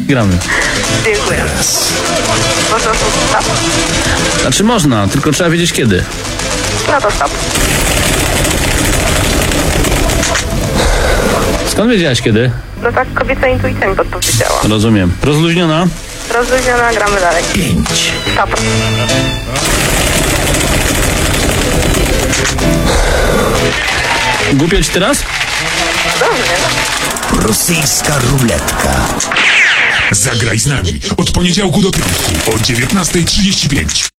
gramy. Dziękuję. Można stop? Znaczy można, tylko trzeba wiedzieć kiedy. No to stop. Skąd wiedziałaś kiedy? No tak kobieca intuicja mi podpowiedziała. Rozumiem. Rozluźniona? Rozluźniona, gramy dalej. 5, Stop. Głupio ci teraz? Dobrze. rosyjska ruletka. Zagraj z nami od poniedziałku do piątku o 19:35.